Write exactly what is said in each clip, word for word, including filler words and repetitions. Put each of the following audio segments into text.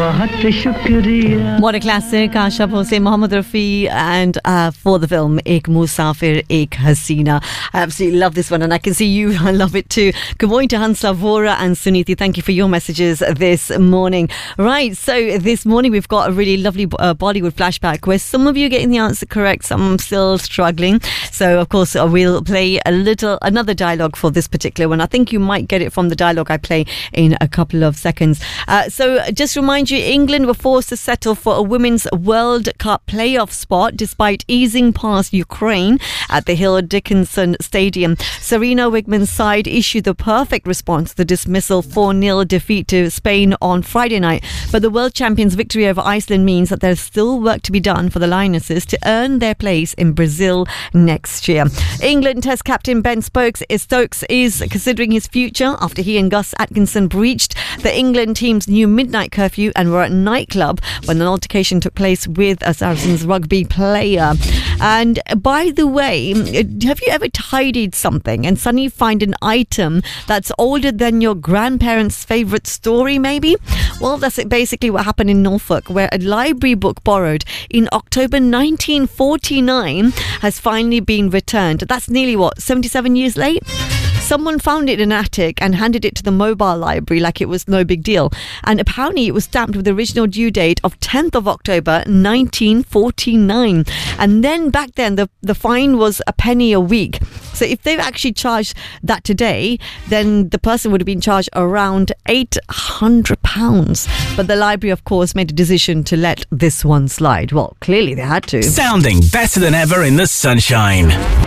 बहुत शुक्रिया. What a classic, Asha Bhosle, Mohammad Rafi, and uh, for the film Ek Musafir, Ek Hasina. I absolutely love this one, and I can see you. I love it too. Good morning to Hansla, Vora, and Suniti. Thank you for your messages this morning. Right, so this morning we've got a really lovely uh, Bollywood flashback where some of you are getting the answer correct, some still struggling. So, of course, uh, we'll play a little another dialogue for this particular one. I think you might get it from the dialogue I play in a couple of seconds. Uh, so, just remind you, England were forced to settle for a Women's World Cup playoff spot despite easing past Ukraine at the Hill Dickinson Stadium. Serena Wigman's side issued the perfect response to the dismissal four nil defeat to Spain on Friday night. But the world champions' victory over Iceland means that there's still work to be done for the Lionesses to earn their place in Brazil next year. England Test captain Ben Stokes is, Stokes is considering his future after he and Gus Atkinson breached the England team's new midnight curfew and were at a nightclub when an altercation took place with a Saracens rugby player. And by the way, have you ever tidied something and suddenly find an item that's older than your grandparents' favourite story, maybe? Well, that's basically what happened in Norfolk, where a library book borrowed in October nineteen forty-nine has finally been returned. That's nearly, what, seventy-seven years late? Someone found it in an attic and handed it to the mobile library like it was no big deal. And apparently it was stamped with the original due date of tenth of October nineteen forty-nine. And then back then the, the fine was a penny a week. So if they've actually charged that today, then the person would have been charged around eight hundred pounds. But the library, of course, made a decision to let this one slide. Well, clearly they had to. Sounding better than ever in the sunshine.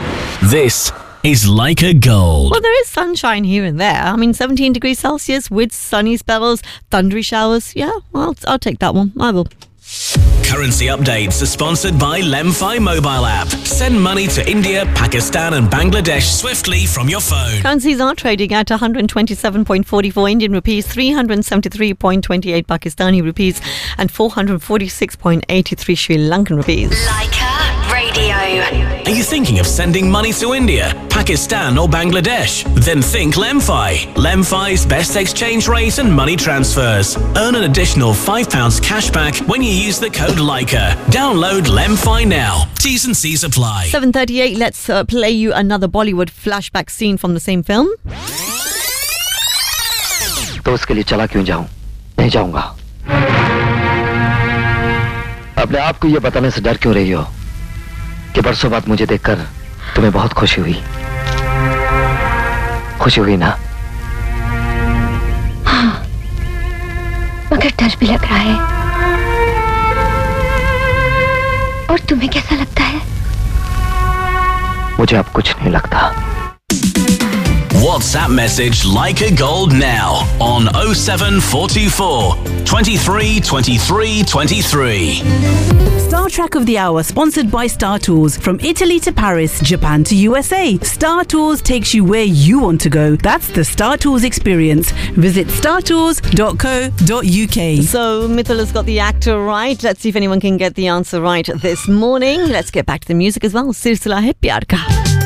This is Leica Gold. Well, there is sunshine here and there. I mean, seventeen degrees Celsius with sunny spells, thundery showers. Yeah, well, I'll take that one. I will. Currency updates are sponsored by Lemfi mobile app. Send money to India, Pakistan and Bangladesh swiftly from your phone. Currencies are trading at one hundred twenty-seven point four four Indian rupees, three hundred seventy-three point two eight Pakistani rupees and four hundred forty-six point eight three Sri Lankan rupees. Leica Radio. Are you thinking of sending money to India, Pakistan or Bangladesh? Then think Lemfi. Lemfi's best exchange rate and money transfers. Earn an additional five pounds cash back when you use the code Leica. Download Lemfi now. T's and C's apply. seven thirty-eight, let's uh, play you another Bollywood flashback scene from the same film. तो उसके लिए चला क्यों जाऊं? नहीं जाऊंगा. अपने आप को ये बताने से डर क्यों रही हो कि बरसों बाद मुझे देखकर तुम्हें बहुत खुशी हुई? खुशी हुई ना? हाँ, मगर डर भी लग रहा है. और तुम्हें कैसा लगता है? मुझे अब कुछ नहीं लगता. WhatsApp message Leica Gold now on oh seven four two four, twenty-three twenty-three twenty-three. Star Track of the Hour, sponsored by Star Tours. From Italy to Paris, Japan to U S A, Star Tours takes you where you want to go. That's the Star Tours experience. Visit star tours dot co dot uk. So, Mithil has got the actor right. Let's see if anyone can get the answer right this morning. Let's get back to the music as well. Silsila hai Pyar Ka.